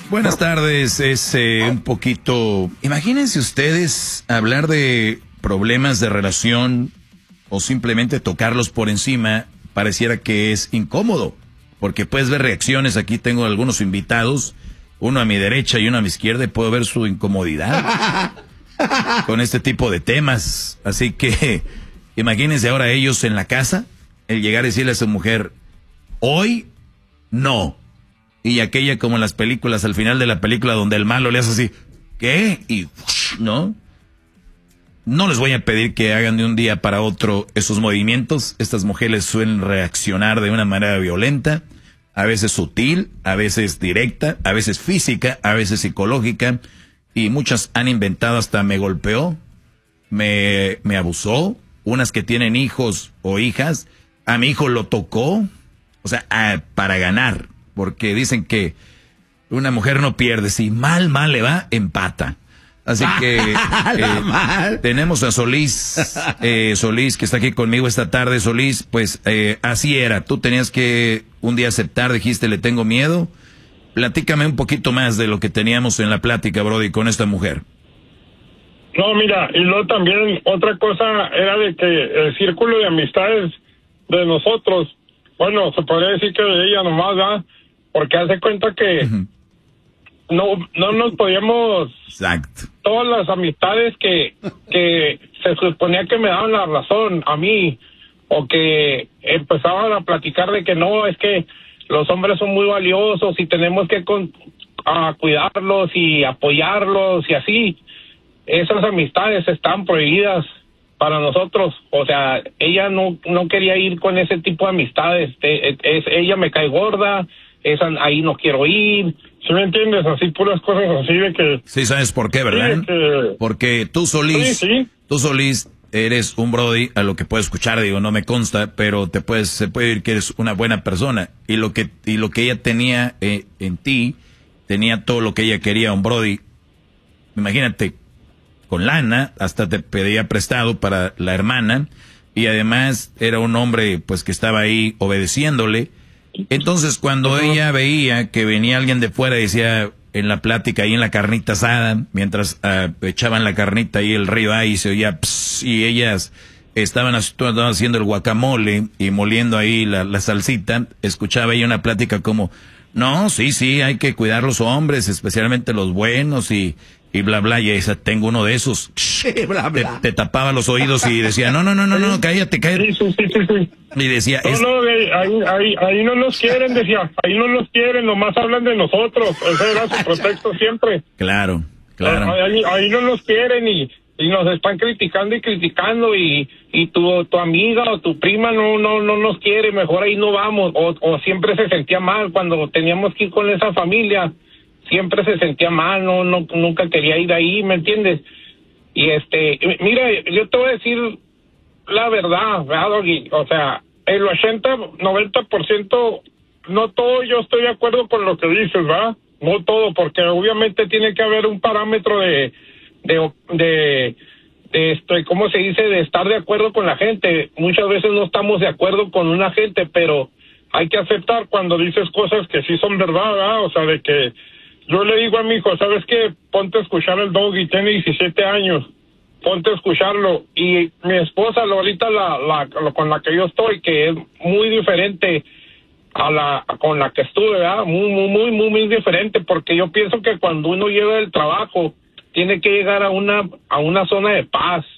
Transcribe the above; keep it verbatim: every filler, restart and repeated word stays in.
Buenas tardes, es eh, un poquito... Imagínense ustedes hablar de problemas de relación o simplemente tocarlos por encima, pareciera que es incómodo, porque puedes ver reacciones. Aquí tengo algunos invitados, uno a mi derecha y uno a mi izquierda, y puedo ver su incomodidad con este tipo de temas. Así que imagínense ahora ellos en la casa, el llegar a decirle a su mujer, hoy no. Y aquella como en las películas, al final de la película donde el malo le hace así, ¿qué? Y, ¿no? No les voy a pedir que hagan de un día para otro esos movimientos. Estas mujeres suelen reaccionar de una manera violenta, a veces sutil, a veces directa, a veces física, a veces psicológica. Y muchas han inventado hasta me golpeó, me, me abusó. Unas que tienen hijos o hijas, a mi hijo lo tocó. O sea, a, para ganar. Porque dicen que una mujer no pierde, si mal, mal le va, empata. Así que eh, tenemos a Solís, eh, Solís que está aquí conmigo esta tarde. Solís, pues eh, así era, tú tenías que un día aceptar, dijiste le tengo miedo. Platícame un poquito más de lo que teníamos en la plática, Brody, con esta mujer. No, mira, y luego también otra cosa era de que el círculo de amistades de nosotros, bueno, se podría decir que de ella nomás, ¿verdad? Porque hace cuenta que uh-huh. no no nos podíamos... Exacto. Todas las amistades que, que se suponía que me daban la razón a mí, o que empezaban a platicar de que no, es que los hombres son muy valiosos y tenemos que con, a cuidarlos y apoyarlos y así, esas amistades están prohibidas para nosotros. O sea, ella no no quería ir con ese tipo de amistades. Es, es, ella me cae gorda, esa, ahí no quiero ir. ¿Sí me entiendes? Así puras cosas así de que... Sí, ¿sabes por qué, verdad? Sí, que... Porque tú, Solís, sí, sí. tú, Solís, eres un Brody, a lo que puedo escuchar, digo, no me consta, pero te puedes, se puede decir que eres una buena persona. Y lo que, y lo que ella tenía eh, en ti, tenía todo lo que ella quería, un Brody. Imagínate, con lana, hasta te pedía prestado para la hermana, y además era un hombre pues que estaba ahí obedeciéndole. Entonces cuando uh-huh. ella veía que venía alguien de fuera y decía en la plática ahí en la carnita asada, mientras uh, echaban la carnita ahí el río ahí se oía pss, y ellas estaban, estaban haciendo el guacamole y moliendo ahí la, la salsita, escuchaba ella una plática como, no, sí, sí, hay que cuidar los hombres, especialmente los buenos y y bla bla, y esa, tengo uno de esos, sí, bla, bla. Te, te tapaba los oídos y decía, no, no, no, no, no, cállate, cállate. Sí, sí, sí, sí. Y decía, no, es... no, ahí, ahí, ahí no nos quieren, decía, ahí no nos quieren, nomás hablan de nosotros, ese era su pretexto siempre. Claro, claro. Ahí, ahí no nos quieren y, y nos están criticando y criticando y, y tu, tu amiga o tu prima no, no, no nos quiere, mejor ahí no vamos, o, o siempre se sentía mal cuando teníamos que ir con esa familia. Siempre se sentía mal, no, no, nunca quería ir ahí, ¿me entiendes? Y este, mira, yo te voy a decir la verdad, ¿verdad, Doggy? O sea, el ochenta, noventa por ciento, no todo yo estoy de acuerdo con lo que dices, ¿verdad? No todo, porque obviamente tiene que haber un parámetro de, de, de, de este, ¿cómo se dice? De estar de acuerdo con la gente. Muchas veces no estamos de acuerdo con una gente, pero hay que aceptar cuando dices cosas que sí son verdad, ¿verdad? O sea, de que yo le digo a mi hijo, ¿sabes qué? Ponte a escuchar el Doggy, tiene diecisiete años, ponte a escucharlo. Y mi esposa, ahorita la, la, la con la que yo estoy, que es muy diferente a la con la que estuve, ¿verdad? Muy, muy, muy, muy, muy diferente, porque yo pienso que cuando uno llega del trabajo, tiene que llegar a una, a una zona de paz,